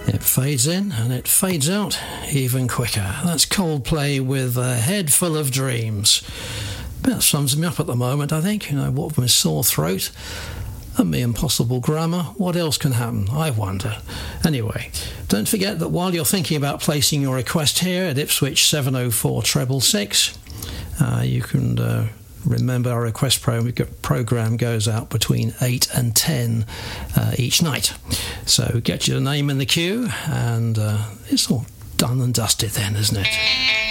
It fades in and it fades out even quicker. That's Coldplay with a Head Full of Dreams. That sums me up at the moment, I think. What with my sore throat and my impossible grammar, what else can happen, I wonder. Anyway, don't forget that while you're thinking about placing your request here at Ipswich 704 666, you can remember our request program goes out between 8 and 10 each night. So get your name in the queue and it's all done and dusted then, isn't it?